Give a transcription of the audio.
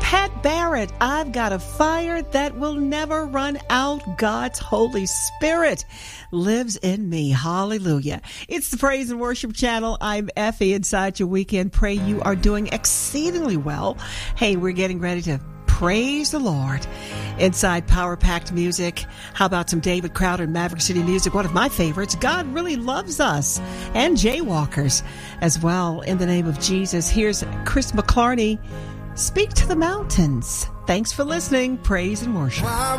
Pat Barrett, I've got a fire that will never run out. God's Holy Spirit lives in me. Hallelujah. It's the Praise and Worship Channel. I'm Effie inside your weekend. Pray you are doing exceedingly well. Hey, we're getting ready to praise the Lord inside power-packed music. How about some David Crowder and Maverick City Music? One of my favorites. God Really Loves Us, and Jaywalkers as well. In the name of Jesus, here's Chris McClarney. Speak to the Mountains. Thanks for listening. Praise and worship. Why